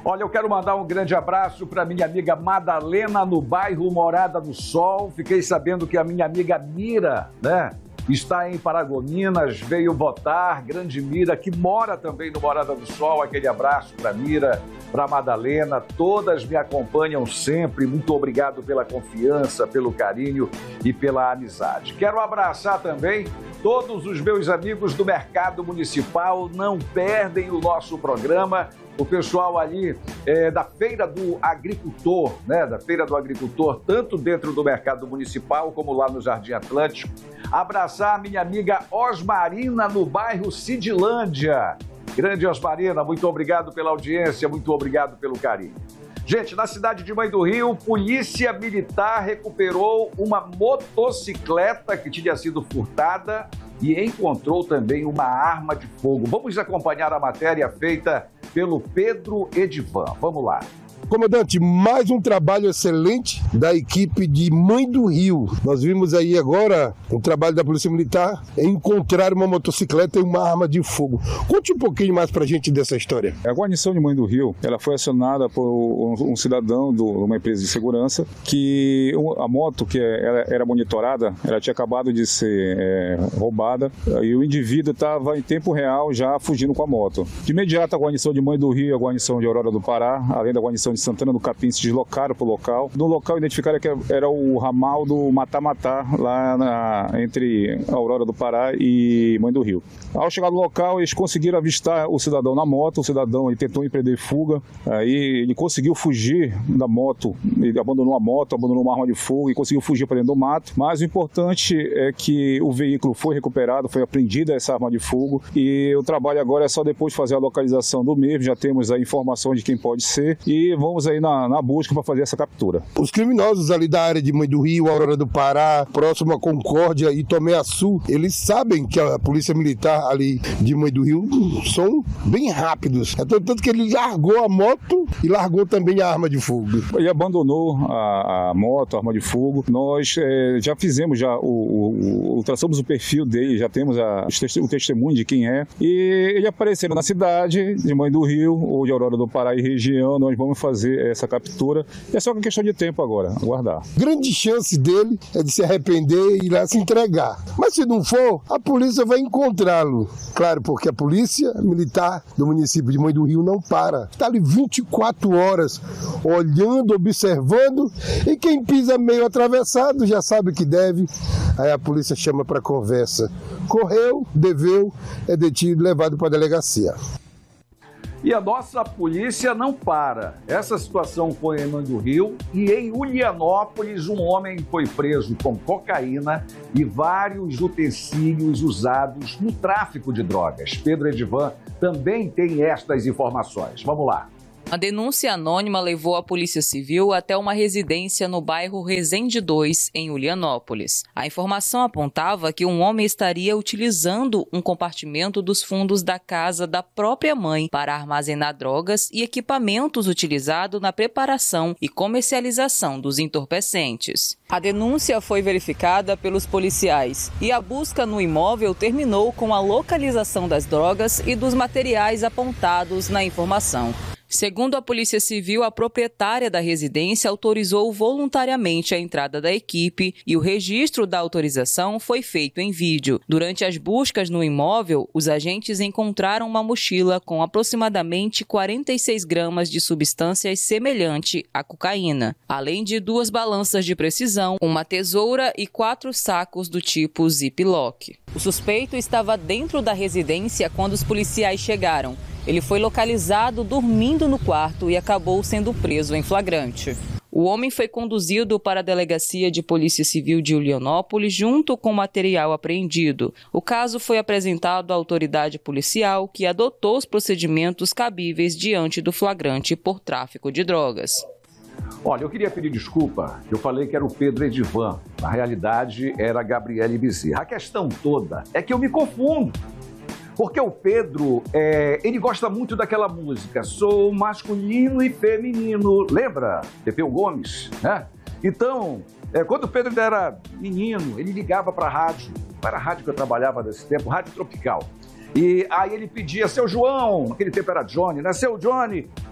Olha, eu quero mandar um grande abraço para minha amiga Madalena, no bairro Morada do Sol. Fiquei sabendo que a minha amiga Mira, né, está em Paragominas, veio votar. Grande Mira, que mora também no Morada do Sol. Aquele abraço para Mira, para Madalena. Todas me acompanham sempre. Muito obrigado pela confiança, pelo carinho e pela amizade. Quero abraçar também todos os meus amigos do Mercado Municipal. Não perdem o nosso programa. O pessoal ali da Feira do Agricultor, né? Da Feira do Agricultor, tanto dentro do Mercado Municipal como lá no Jardim Atlântico. Abraçar a minha amiga Osmarina, no bairro Cidilândia. Grande Osmarina, muito obrigado pela audiência, muito obrigado pelo carinho. Gente, na cidade de Mãe do Rio, Polícia Militar recuperou uma motocicleta que tinha sido furtada e encontrou também uma arma de fogo. Vamos acompanhar a matéria feita pelo Pedro Edivan. Vamos lá. Comandante, mais um trabalho excelente da equipe de Mãe do Rio. Nós vimos aí agora o trabalho da Polícia Militar em encontrar uma motocicleta e uma arma de fogo. Conte um pouquinho mais pra gente dessa história. A guarnição de Mãe do Rio, ela foi acionada por um cidadão de uma empresa de segurança que a moto que era monitorada, ela tinha acabado de ser roubada e o indivíduo estava em tempo real já fugindo com a moto. De imediato a guarnição de Mãe do Rio e a guarnição de Aurora do Pará, além da guarnição de Santana do Capim, se deslocaram para o local. No local identificaram que era o ramal do Matá-Matá, lá entre Aurora do Pará e Mãe do Rio. Ao chegar no local, eles conseguiram avistar o cidadão na moto. O cidadão ele tentou empreender fuga, aí ele conseguiu fugir da moto, ele abandonou a moto, abandonou uma arma de fogo e conseguiu fugir para dentro do mato. Mas o importante é que o veículo foi recuperado, foi apreendida essa arma de fogo e o trabalho agora é só depois de fazer a localização do mesmo. Já temos a informação de quem pode ser e vamos aí na busca para fazer essa captura. Os criminosos ali da área de Mãe do Rio, Aurora do Pará, próximo a Concórdia e Tomé-Açu, eles sabem que a Polícia Militar ali de Mãe do Rio são bem rápidos. Tanto que ele largou a moto e largou também a arma de fogo. Ele abandonou a moto, a arma de fogo. Nós já fizemos, traçamos o perfil dele, já temos o testemunho de quem é. E ele aparecendo na cidade de Mãe do Rio ou de Aurora do Pará e região, nós vamos fazer essa captura. É só uma questão de tempo agora, aguardar. Grande chance dele é de se arrepender e ir lá se entregar. Mas se não for, a polícia vai encontrá-lo. Claro, porque a Polícia Militar do município de Mãe do Rio não para. Está ali 24 horas, olhando, observando, e quem pisa meio atravessado já sabe o que deve. Aí a polícia chama para conversa. Correu, deveu, é detido, levado para a delegacia. E a nossa polícia não para. Essa situação foi em Mãe do Rio e em Ulianópolis um homem foi preso com cocaína e vários utensílios usados no tráfico de drogas. Pedro Edivan também tem estas informações. Vamos lá. A denúncia anônima levou a Polícia Civil até uma residência no bairro Resende 2, em Ulianópolis. A informação apontava que um homem estaria utilizando um compartimento dos fundos da casa da própria mãe para armazenar drogas e equipamentos utilizados na preparação e comercialização dos entorpecentes. A denúncia foi verificada pelos policiais e a busca no imóvel terminou com a localização das drogas e dos materiais apontados na informação. Segundo a Polícia Civil, a proprietária da residência autorizou voluntariamente a entrada da equipe e o registro da autorização foi feito em vídeo. Durante as buscas no imóvel, os agentes encontraram uma mochila com aproximadamente 46 gramas de substâncias semelhante à cocaína, além de 2 balanças de precisão, uma tesoura e 4 sacos do tipo Ziploc. O suspeito estava dentro da residência quando os policiais chegaram. Ele foi localizado dormindo no quarto e acabou sendo preso em flagrante. O homem foi conduzido para a Delegacia de Polícia Civil de Ulianópolis junto com material apreendido. O caso foi apresentado à autoridade policial, que adotou os procedimentos cabíveis diante do flagrante por tráfico de drogas. Olha, eu queria pedir desculpa, eu falei que era o Pedro Edivan. Na realidade, era a Gabriele Bezerra. A questão toda é que eu me confundo. Porque o Pedro, ele gosta muito daquela música, Sou Masculino e Feminino. Lembra? Pepeu Gomes, né? Então, quando o Pedro ainda era menino, ele ligava para a rádio. Era a rádio que eu trabalhava nesse tempo, Rádio Tropical. E aí ele pedia, seu João, naquele tempo era Johnny, né? Seu Johnny,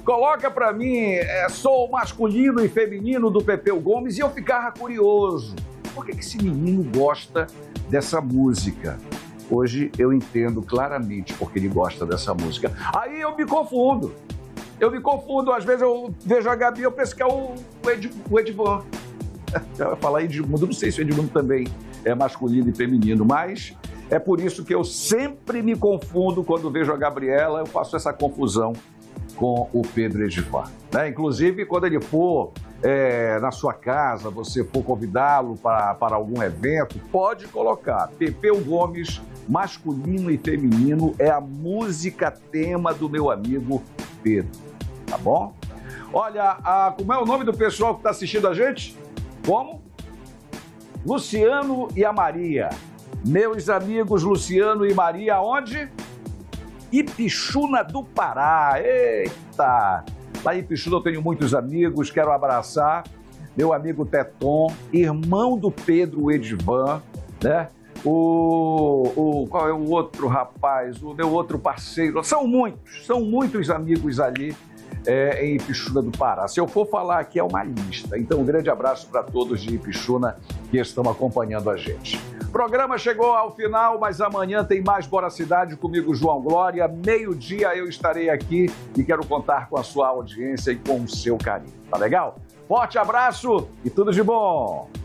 Coloca pra mim Sou Masculino e Feminino do Pepeu Gomes e eu ficava curioso. Por que esse menino gosta dessa música? Hoje eu entendo claramente porque ele gosta dessa música. Aí eu me confundo. Às vezes eu vejo a Gabi e eu penso que é o Edvan. Eu ia falar Edmundo, não sei se o Edmundo também é masculino e feminino, mas é por isso que eu sempre me confundo quando vejo a Gabriela, eu faço essa confusão com o Pedro Edvan, né? Inclusive, quando ele for na sua casa, você for convidá-lo para algum evento, pode colocar Pepeu Gomes, masculino e feminino, é a música tema do meu amigo Pedro, tá bom? Olha, como é o nome do pessoal que está assistindo a gente? Como? Luciano e a Maria. Meus amigos Luciano e Maria, onde? Ipixuna do Pará. Eita! Lá em Ipixuna eu tenho muitos amigos, quero abraçar meu amigo Teton, irmão do Pedro Edvan, né? Qual é o outro rapaz? O meu outro parceiro. São muitos amigos ali em Ipixuna do Pará. Se eu for falar aqui é uma lista. Então um grande abraço para todos de Ipixuna que estão acompanhando a gente. O programa chegou ao final, mas amanhã tem mais Bora Cidade comigo, João Glória. 12:00 eu estarei aqui e quero contar com a sua audiência e com o seu carinho. Tá legal? Forte abraço e tudo de bom!